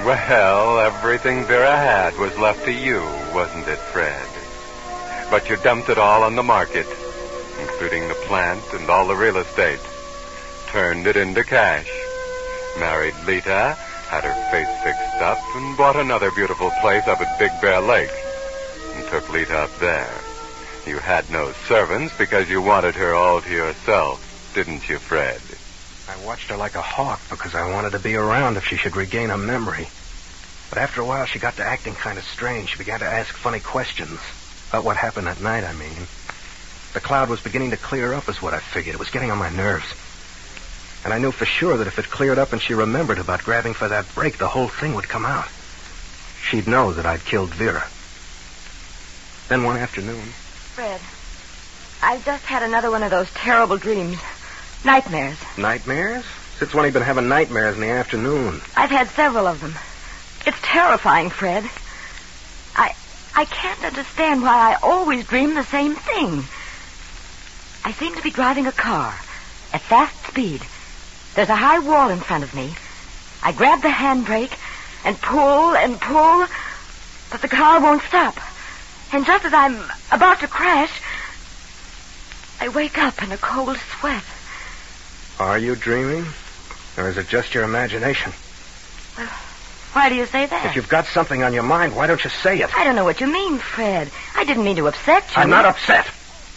Well, everything Vera had was left to you, wasn't it, Fred? But you dumped it all on the market, including the plant and all the real estate. Turned it into cash. Married Lita, had her face fixed up, and bought another beautiful place up at Big Bear Lake. And took Lita up there. You had no servants because you wanted her all to yourself, didn't you, Fred? I watched her like a hawk because I wanted to be around if she should regain her memory. But after a while, she got to acting kind of strange. She began to ask funny questions. About what happened that night, I mean. The cloud was beginning to clear up is what I figured. It was getting on my nerves. And I knew for sure that if it cleared up and she remembered about grabbing for that brake, the whole thing would come out. She'd know that I'd killed Vera. Then one afternoon... Fred, I just had another one of those terrible dreams. Nightmares. Nightmares? Since when have you been having nightmares in the afternoon? I've had several of them. It's terrifying, Fred. I can't understand why I always dream the same thing. I seem to be driving a car at fast speed. There's a high wall in front of me. I grab the handbrake and pull, but the car won't stop. And just as I'm about to crash, I wake up in a cold sweat. Are you dreaming? Or is it just your imagination? Well, why do you say that? If you've got something on your mind, why don't you say it? I don't know what you mean, Fred. I didn't mean to upset you. I'm not upset.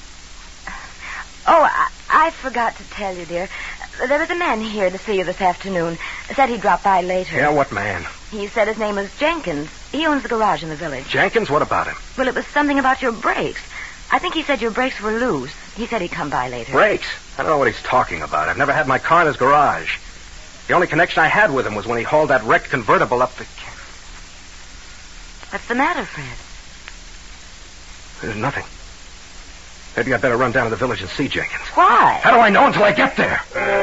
Oh, I forgot to tell you, dear. There was a man here to see you this afternoon. Said he'd drop by later. Yeah, what man? He said his name was Jenkins. He owns the garage in the village. Jenkins? What about him? Well, it was something about your brakes. I think he said your brakes were loose. He said he'd come by later. Brakes? I don't know what he's talking about. I've never had my car in his garage. The only connection I had with him was when he hauled that wrecked convertible up the... What's the matter, Fred? There's nothing. Maybe I'd better run down to the village and see Jenkins. Why? How do I know until I get there?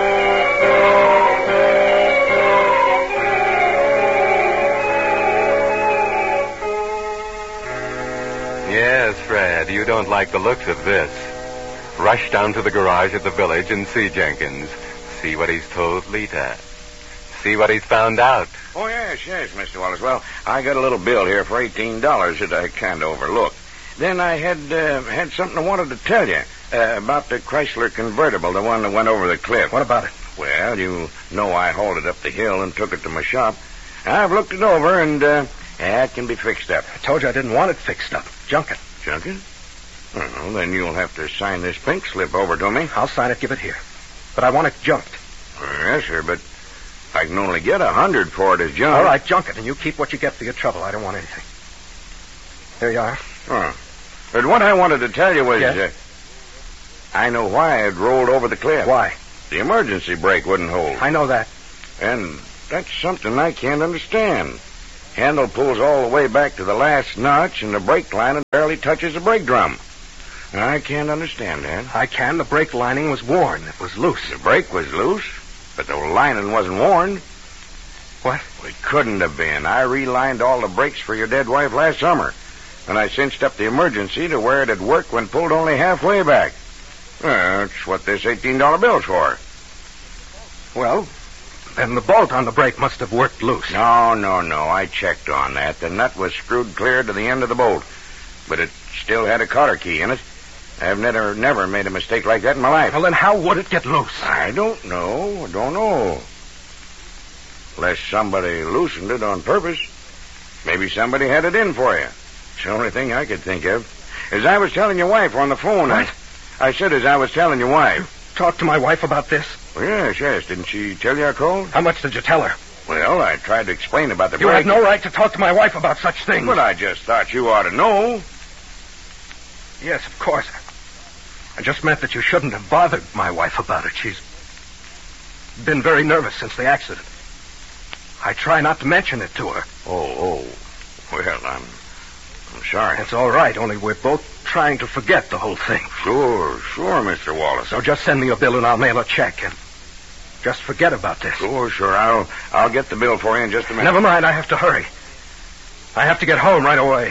Yes, Fred, you don't like the looks of this. Rush down to the garage at the village and see Jenkins. See what he's told Lita. See what he's found out. Oh, yes, Mr. Wallace. Well, I got a little bill here for $18 that I kind of overlooked. Then I had something I wanted to tell you about the Chrysler convertible, the one that went over the cliff. What about it? Well, you know I hauled it up the hill and took it to my shop. I've looked it over, and it can be fixed up. I told you I didn't want it fixed up. Junk it. Junk it? Well, then you'll have to sign this pink slip over to me. I'll sign it, give it here. But I want it junked. Yes, sir, but I can only get $100 for it as junk. All right, junk it, and you keep what you get for your trouble. I don't want anything. Here you are. Oh. But what I wanted to tell you was... Yes? I know why it rolled over the cliff. Why? The emergency brake wouldn't hold. I know that. And that's something I can't understand. Handle pulls all the way back to the last notch, and the brake lining barely touches the brake drum. I can't understand that. I can. The brake lining was worn. It was loose. The brake was loose, but the lining wasn't worn. What? It couldn't have been. I relined all the brakes for your dead wife last summer, and I cinched up the emergency to where it had worked when pulled only halfway back. That's what this $18 bill's for. Well, then the bolt on the brake must have worked loose. No. I checked on that. The nut was screwed clear to the end of the bolt, but it still had a cotter key in it. I've never made a mistake like that in my life. Well, then how would it get loose? I don't know. Unless somebody loosened it on purpose. Maybe somebody had it in for you. It's the only thing I could think of. As I was telling your wife on the phone... What? I said as I was telling your wife. Talk to my wife about this? Well, yes. Didn't she tell you I called? How much did you tell her? Well, I tried to explain about the You brake. have no right to talk to my wife about such things. But I just thought you ought to know. Yes, of course. I just meant that you shouldn't have bothered my wife about it. She's been very nervous since the accident. I try not to mention it to her. Oh. Well, I'm sorry. It's all right, only we're both trying to forget the whole thing. Sure, Mr. Wallace. So just send me a bill and I'll mail a check and just forget about this. Sure. I'll get the bill for you in just a minute. Never mind, I have to hurry. I have to get home right away.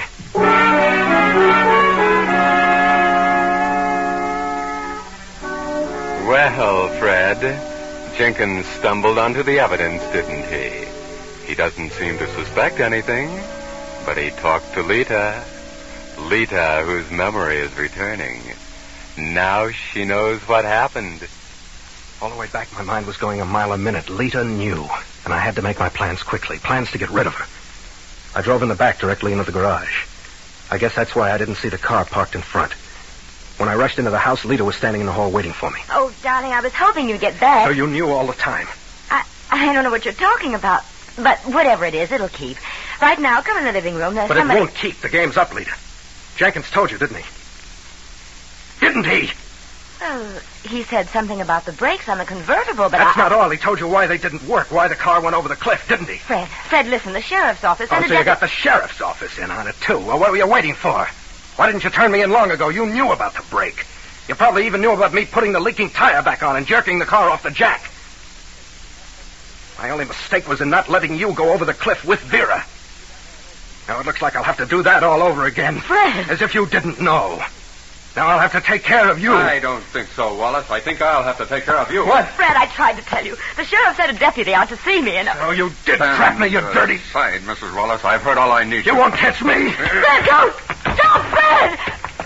Well, Fred, Jenkins stumbled onto the evidence, didn't he? He doesn't seem to suspect anything, but he talked to Lita. Lita, whose memory is returning. Now she knows what happened. All the way back, my mind was going a mile a minute. Lita knew, and I had to make my plans quickly. Plans to get rid of her. I drove in the back directly into the garage. I guess that's why I didn't see the car parked in front. When I rushed into the house, Lita was standing in the hall waiting for me. Oh, darling, I was hoping you'd get back. So you knew all the time. I don't know what you're talking about. But whatever it is, it'll keep. Right now, come in the living room. There's But somebody... it won't keep. The game's up, Lita. Jenkins told you, didn't he? Didn't he? Well, he said something about the brakes on the convertible, but That's not all. He told you why they didn't work, why the car went over the cliff, didn't he? Fred, listen, the sheriff's office... Oh, so you got the sheriff's office in on it, too. Well, what were you waiting for? Why didn't you turn me in long ago? You knew about the brake. You probably even knew about me putting the leaking tire back on and jerking the car off the jack. My only mistake was in not letting you go over the cliff with Vera. Now it looks like I'll have to do that all over again. Fred! As if you didn't know. Now I'll have to take care of you. I don't think so, Wallace. I think I'll have to take care of you. What? Fred, I tried to tell you. The sheriff sent a deputy out to see me, and... Oh, you did trap me, you dirty... Side, Mrs. Wallace. I've heard all I need. You won't catch me. Fred, don't! Don't, Fred!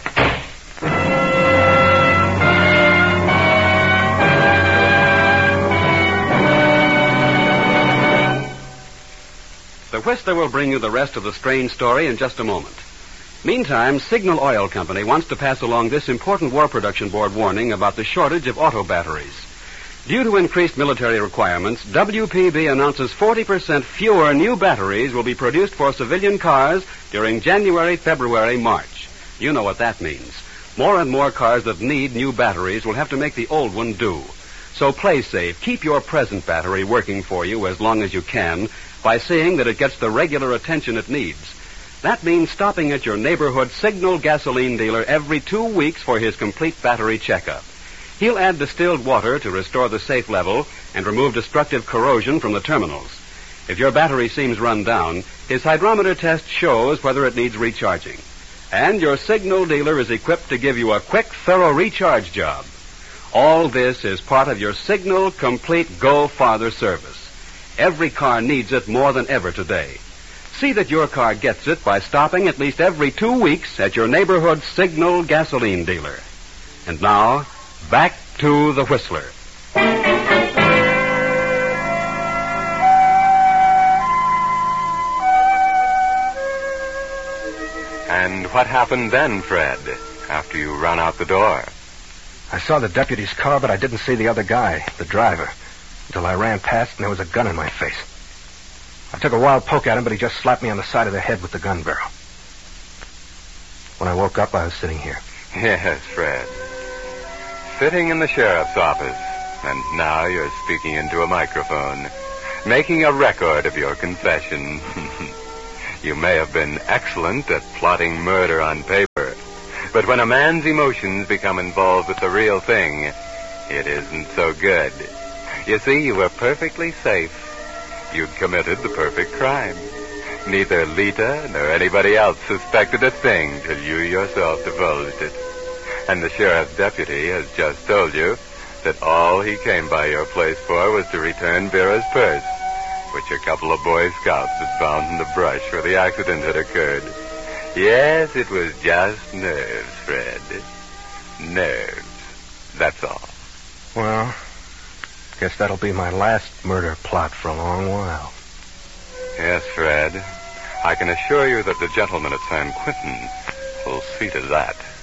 The Whistler will bring you the rest of the strange story in just a moment. Meantime, Signal Oil Company wants to pass along this important War Production Board warning about the shortage of auto batteries. Due to increased military requirements, WPB announces 40% fewer new batteries will be produced for civilian cars during January, February, March. You know what that means. More and more cars that need new batteries will have to make the old one do. So play safe. Keep your present battery working for you as long as you can by seeing that it gets the regular attention it needs. That means stopping at your neighborhood Signal gasoline dealer every 2 weeks for his complete battery checkup. He'll add distilled water to restore the safe level and remove destructive corrosion from the terminals. If your battery seems run down, his hydrometer test shows whether it needs recharging. And your Signal dealer is equipped to give you a quick, thorough recharge job. All this is part of your Signal Complete Go Farther service. Every car needs it more than ever today. See that your car gets it by stopping at least every 2 weeks at your neighborhood Signal gasoline dealer. And now, back to the Whistler. And what happened then, Fred, after you ran out the door? I saw the deputy's car, but I didn't see the other guy, the driver, until I ran past and there was a gun in my face. I took a wild poke at him, but he just slapped me on the side of the head with the gun barrel. When I woke up, I was sitting here. Yes, Fred. Sitting in the sheriff's office, and now you're speaking into a microphone, making a record of your confession. You may have been excellent at plotting murder on paper, but when a man's emotions become involved with the real thing, it isn't so good. You see, you were perfectly safe. You'd committed the perfect crime. Neither Lita nor anybody else suspected a thing till you yourself divulged it. And the sheriff's deputy has just told you that all he came by your place for was to return Vera's purse, which a couple of Boy Scouts had found in the brush where the accident had occurred. Yes, it was just nerves, Fred. Nerves. That's all. Well, guess that'll be my last murder plot for a long while. Yes, Fred. I can assure you that the gentleman at San Quentin will see to that.